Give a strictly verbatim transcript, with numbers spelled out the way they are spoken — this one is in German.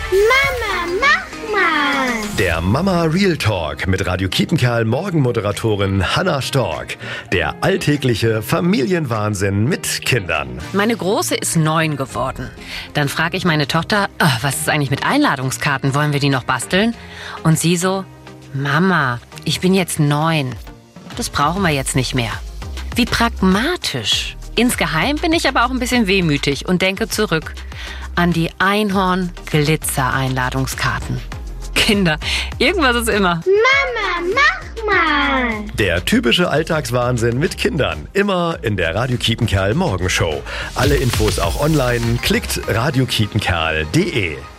Mama, mach mal! Der Mama Real Talk mit Radio Kiepenkerl Morgenmoderatorin Hanna Stork. Der alltägliche Familienwahnsinn mit Kindern. Meine Große ist neun geworden. Dann frage ich meine Tochter, oh, was ist eigentlich mit Einladungskarten? Wollen wir die noch basteln? Und sie so, Mama, ich bin jetzt neun. Das brauchen wir jetzt nicht mehr. Wie pragmatisch. Insgeheim bin ich aber auch ein bisschen wehmütig und denke zurück an die Einhorn-Glitzer-Einladungskarten. Kinder, irgendwas ist immer. Mama, mach mal! Der typische Alltagswahnsinn mit Kindern. Immer in der Radio Kiepenkerl Morgenshow. Alle Infos auch online. Klickt radio kiepenkerl punkt de.